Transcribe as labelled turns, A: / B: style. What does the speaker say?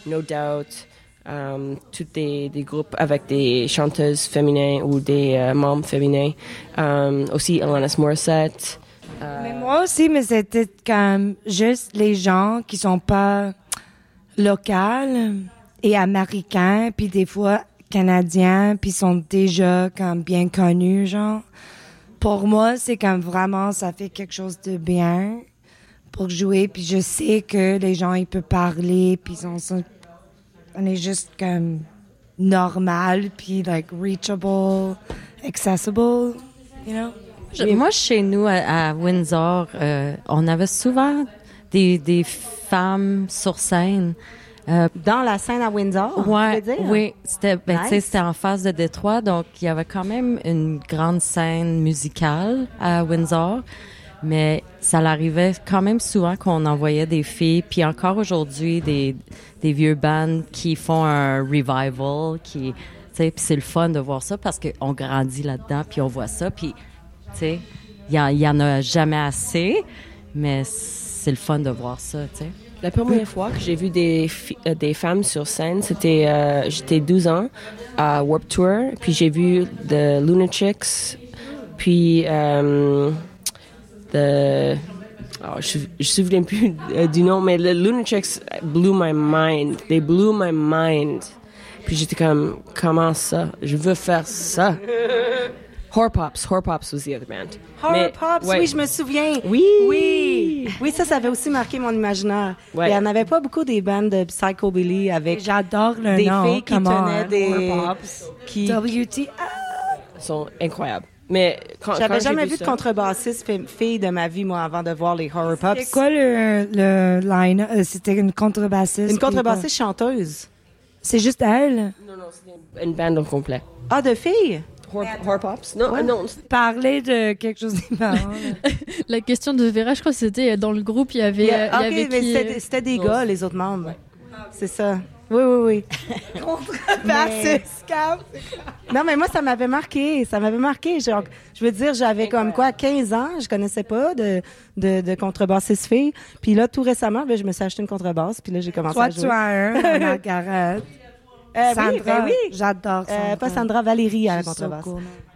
A: No Doubt, tous des groupes avec des chanteuses féminines ou des membres féminins. Aussi Alanis Morissette.
B: Mais moi aussi, mais c'était comme juste les gens qui sont pas locaux et américains, puis des fois canadiens, puis sont déjà comme bien connus, genre. Pour moi, c'est comme vraiment, ça fait quelque chose de bien pour jouer, puis je sais que les gens, ils peuvent parler, puis on est juste comme normal, puis like reachable, accessible, you know?
C: Moi, chez nous, à Windsor, on avait souvent des femmes sur scène.
D: Dans la scène à Windsor,
C: ouais,
D: tu veux dire?
C: Oui, c'était
D: Nice.
C: c'était en face de Détroit, donc il y avait quand même une grande scène musicale à Windsor, mais ça l'arrivait quand même souvent qu'on envoyait des filles, puis encore aujourd'hui des vieux bands qui font un revival, qui, tu sais, puis c'est le fun de voir ça parce qu'on grandit là-dedans, puis on voit ça, puis tu sais, il y en a jamais assez, mais c'est le fun de voir ça, tu sais.
A: La première fois que j'ai vu des femmes sur scène, c'était j'étais 12 ans à Warped Tour, puis j'ai vu The Lunatics, puis je me souviens plus du nom, mais The Lunatics blew my mind. They blew my mind. Puis j'étais comme, comment ça? Je veux faire ça. Horpops was the other band.
D: Pops,
A: ouais.
D: oui, je me souviens.
A: Oui.
D: Oui, ça avait aussi marqué mon imaginaire.
A: Ouais.
D: Il n'y en avait pas beaucoup des bandes de psychobilly avec
B: J'adore le
D: des
B: nom.
D: filles qui
B: come on.
D: tenaient des... qui...
B: WT.
A: Ils sont incroyables. Mais quand
D: J'avais
A: j'ai
D: jamais vu
A: ça,
D: de contrebassiste fille de ma vie, moi, avant de voir les Horror Pops.
B: C'est quoi le line? C'était une contrebassiste.
D: Une contrebassiste chanteuse.
B: C'est juste elle?
A: Non, c'était une bande au complet.
D: Ah, de filles?
A: Horpops? Non, non.
B: Parler de quelque chose différent.
E: La question de Vera, je crois que c'était dans le groupe, il y avait, il y avait
D: mais
E: qui,
D: c'était des gars, les autres membres. C'est ça. Oui. Contrebassiste, Non, mais moi, ça m'avait marqué. Genre, je veux dire, j'avais comme quoi, 15 ans, je connaissais pas de contrebassiste fille. Puis là, tout récemment, ben, je me suis acheté une contrebasse. Puis là, j'ai commencé
B: Toi,
D: à jouer.
B: tu as un, Margaret. Sandra,
D: oui.
B: j'adore Sandra.
D: Pas Sandra, Valérie à la
B: She's so
D: contrebasse.
B: cool.